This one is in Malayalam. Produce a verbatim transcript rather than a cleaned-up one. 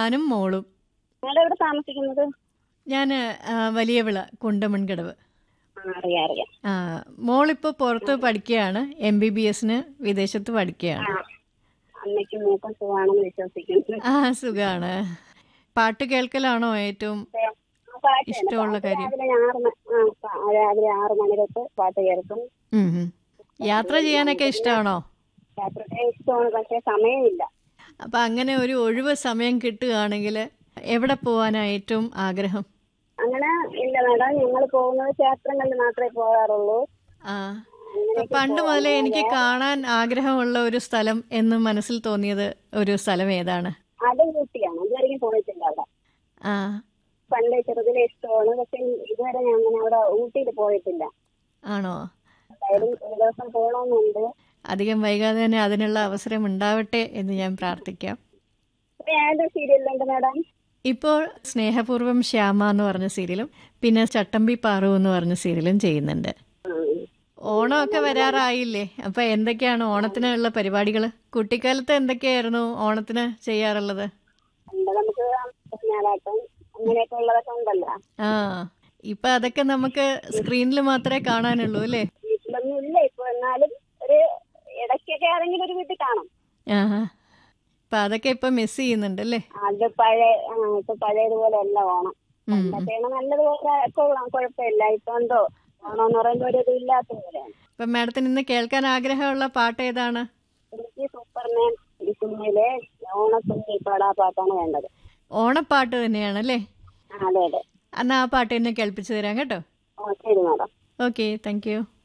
ഞാനും മോളും. നിങ്ങളുടെ എവിടെ താമസിക്കുന്നത്? ഞാൻ വലിയ വിള കുണ്ടമൺകടവ്. ആ, അറിയാം അറിയാം. ആ, മോളിപ്പോൾ പുറത്ത് പഠിക്കുകയാണ്, എം ബി ബി എസിന് വിദേശത്ത് പഠിക്കുകയാണ്. ആ, അമ്മയ്ക്കും മൂക്കും സുഖമാണെന്ന് വിശ്വസിക്കുന്നു. ആ, സുഖമാണ്. പാട്ട് കേൾക്കലാണോ ഏറ്റവും ആ, പാട്ട് തന്നെ. ഇഷ്ടമുള്ള പാട്ട് കാര്യം? രാവിലെ ആറ് മ- ആ, പ- രാവിലെ ആറ് മണി തൊട്ട് പാട്ട് കേൾക്കും. ഉം ഉം. യാത്ര ചെയ്യാനൊക്കെ ഇഷ്ടമാണോ? യാത്രയെ ഇഷ്ടമാണ്, പക്ഷെ സമയമില്ല. അപ്പം അങ്ങനെ ഒരു ഒഴിവ് സമയം കിട്ടുകയാണെങ്കിൽ എവിടെ പോകാനാണ് ഏറ്റവും ആഗ്രഹം? അങ്ങനെ ഇല്ല മാഡം, ഞങ്ങൾ പോകുന്നത് ക്ഷേത്രങ്ങളിൽ മാത്രമേ പോകാറുള്ളൂ. ആ, ഇപ്പം അങ്ങനെയൊക്കെ പണ്ട് മുതലേ പോകാൻ എനിക്ക് വേറെ- കാണാൻ ആഗ്രഹമുള്ള ഒരു സ്ഥലം എന്ന് മനസ്സിൽ തോന്നിയത് ഒരു സ്ഥലം ഏതാണ്? അത് ഊട്ടിയാണ്. ഇതുവരെയും പോയിട്ടില്ല അവിടെ. ആ, പണ്ട് ചെറുതിലെ ഇഷ്ടമാണ്, പക്ഷെ ഇതുവരെ ഞാൻ അങ്ങനെ അവിടെ ഊട്ടിയിൽ പോയിട്ടില്ല. ആണോ? എന്തായാലും ഒരു ദിവസം പോകണമെന്നുണ്ട്. അധികം വൈകാതെ തന്നെ അതിനുള്ള അവസരം ഉണ്ടാവട്ടെ എന്ന് ഞാൻ പ്രാർത്ഥിക്കാം. ഇപ്പൊ ഏത് സീരിയലുണ്ട് മാഡം? ഇപ്പോൾ സ്നേഹപൂർവ്വം ശ്യാമ എന്ന് പറഞ്ഞ സീരിയലും പിന്നെ ചട്ടമ്പി പാറു എന്ന് പറഞ്ഞ സീരിയലും ചെയ്യുന്നുണ്ട്. ഓണമൊക്കെ വരാറായില്ലേ? അപ്പൊ എന്തൊക്കെയാണ് ഓണത്തിനുള്ള പരിപാടികൾ? കുട്ടിക്കാലത്ത് എന്തൊക്കെയായിരുന്നു ഓണത്തിന് ചെയ്യാറുള്ളത്? പണ്ട് നമുക്ക് ഞായറാട്ടം അങ്ങനെയൊക്കെ ഉള്ളതൊക്കെ ഉണ്ടല്ലോ. ആ, ഇപ്പൊ അതൊക്കെ നമുക്ക് സ്ക്രീനിൽ മാത്രമേ കാണാനുള്ളൂ അല്ലേ? വീട്ടിലൊന്നും ഇല്ല ഇപ്പൊ, എന്നാലും ഒരു ഇടയ്ക്കൊക്കെ ആരെങ്കിലും ഒരു വീട്ടിൽ കാണും. ആഹാ, അപ്പൊ അതൊക്കെ ഇപ്പൊ മിസ് ചെയ്യുന്നുണ്ടല്ലേ? അത് പഴയ ആ, ഇപ്പൊ പഴയതുപോലെ അല്ല ഓണം. ഉം. പണ്ടൊക്കെയാണ് നല്ലതുപോലെ കൊള്ളാം, കുഴപ്പമില്ല. ഇപ്പൊ എന്തോ ഓണം എന്ന് പറയുന്ന ഒരു ഇത് ഇല്ലാത്ത പോലെയാണ്. ഇപ്പൊ മാഡത്തിന് ഇന്ന് കേൾക്കാൻ ആഗ്രഹമുള്ള പാട്ട് ഏതാണ്? എനിക്ക് സൂപ്പർമാൻ ഈ സിനിമയിലെ ഓണത്തുമ്പി പാടാ പാട്ടാണ് വേണ്ടത്. ഓണപ്പാട്ട് തന്നെയാണല്ലേ? ആ, അതെ അതെ. എന്നാ ആ പാട്ട് എന്നെ കേൾപ്പിച്ചു തരാം കേട്ടോ. ഓ, ശരി മാഡം. Okay, thank you.